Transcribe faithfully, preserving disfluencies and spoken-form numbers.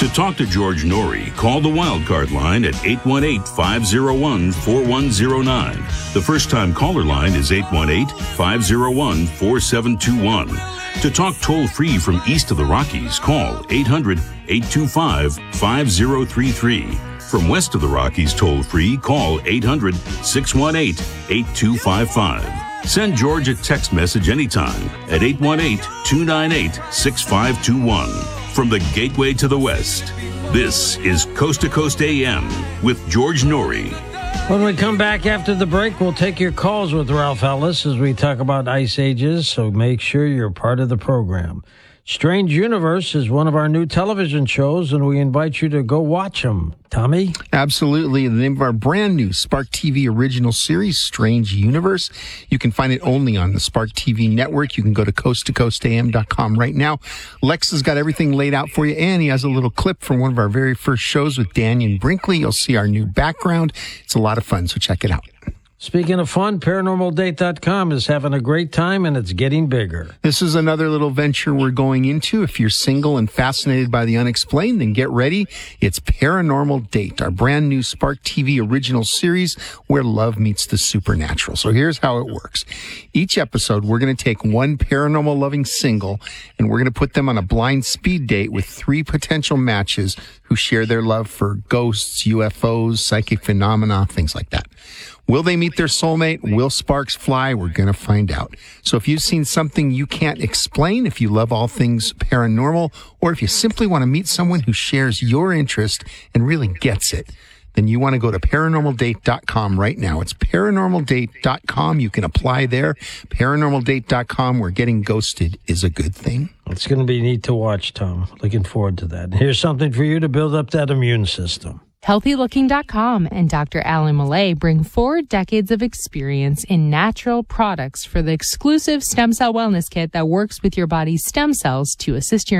talk to George Norrie, call the Wildcard line at eight one eight, five oh one, four one oh nine. The first-time caller line is eight one eight, five oh one, four seven two one. To talk toll-free from east of the Rockies, call eight hundred, eight two five, five oh three three. From west of the Rockies toll-free, call eight hundred, six one eight, eight two five five. Send George a text message anytime at eight one eight, two nine eight, six five two one. From the Gateway to the West, this is Coast to Coast A M with George Norrie. When we come back after the break, we'll take your calls with Ralph Ellis as we talk about ice ages, so make sure you're part of the program. Strange Universe is one of our new television shows, and we invite you to go watch them. Tommy? Absolutely. The name of our brand new Spark T V original series, Strange Universe. You can find it only on the Spark T V network. You can go to coast to coast a m dot com right now. Lex has got everything laid out for you, and he has a little clip from one of our very first shows with Daniel Brinkley. You'll see our new background. It's a lot of fun, so check it out. Speaking of fun, paranormal date dot com is having a great time, and it's getting bigger. This is another little venture we're going into. If you're single and fascinated by the unexplained, then get ready. It's Paranormal Date, our brand new Spark T V original series where love meets the supernatural. So here's how it works. Each episode, we're going to take one paranormal loving single, and we're going to put them on a blind speed date with three potential matches who share their love for ghosts, U F Os, psychic phenomena, things like that. Will they meet their soulmate? Will sparks fly? We're going to find out. So if you've seen something you can't explain, if you love all things paranormal, or if you simply want to meet someone who shares your interest and really gets it, then you want to go to paranormal date dot com right now. It's paranormal date dot com. You can apply there. paranormal date dot com, where getting ghosted is a good thing. It's going to be neat to watch, Tom. Looking forward to that. Here's something for you to build up that immune system. healthy looking dot com and Doctor Alan Millay bring four decades of experience in natural products for the exclusive stem cell wellness kit that works with your body's stem cells to assist your